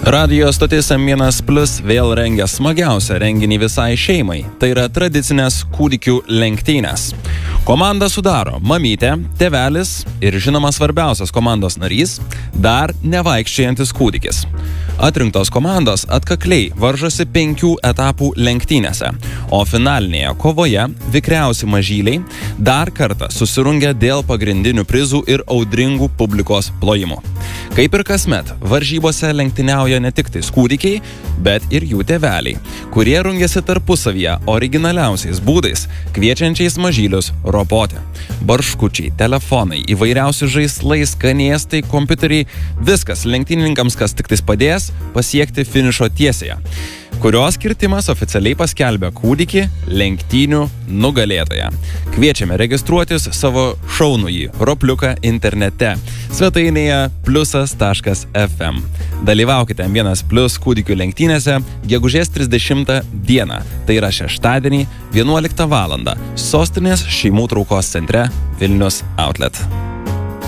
Radijo stotis M1+ vėl rengia smagiausią renginį visai šeimai. Tai yra tradicinės kūdikių lenktynės. Komandą sudaro mamytė, tėvelis ir žinoma svarbiausias komandos narys – dar nevaikščiojantis kūdikis. Atrinktos komandos atkakliai varžosi 5 etapų lenktynėse, o finalinėje kovoje vikriausi mažyliai dar kartą susirungia dėl pagrindinių prizų ir audringų publikos plojimų. Kaip ir kasmet, varžybose lenktyniauja ne tik tais kūdikiai, bet ir jų tėveliai, kurie rungiasi tarpusavyje originaliausiais būdais, kviečiančiais mažylius ropoti. Barškučiai, telefonai, įvairiausi žaislai, skanėstai, kompiuteriai – viskas lenktynininkams, kas tik tais padės pasiekti finišo tiesėje, kurios kirtimas oficialiai paskelbė kūdikį lenktynių nugalėtoją. Kviečiame registruotis savo šaunųjį ropliuką internete svetainėje pliusas.fm. Dalyvaukite M1+ kūdikių lenktynėse gegužės 30 dieną, tai yra šeštadienį 11 val. Sostinės šeimų traukos centre Vilnius Outlet.